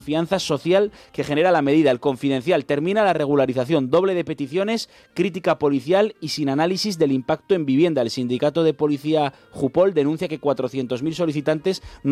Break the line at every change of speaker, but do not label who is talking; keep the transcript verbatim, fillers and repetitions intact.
Confianza social que genera la medida. El Confidencial: termina la regularización, doble de peticiones, crítica policial y sin análisis del impacto en vivienda. El sindicato de policía Jupol denuncia que cuatrocientos mil solicitantes no